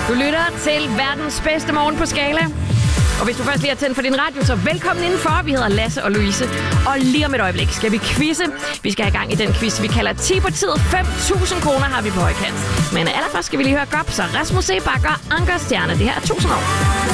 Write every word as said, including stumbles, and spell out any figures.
Du lytter til verdens bedste morgen på Skala. Og hvis du først lige har tændt for din radio, så velkommen indenfor. Vi hedder Lasse og Louise. Og lige om et øjeblik skal vi quizze. Vi skal have gang i den quiz, vi kalder ti på tid. fem tusind kroner har vi på højkant. Men allerførst skal vi lige høre godt, så Rasmus Sebakker, Anker Stjerne. Det her er tusind år.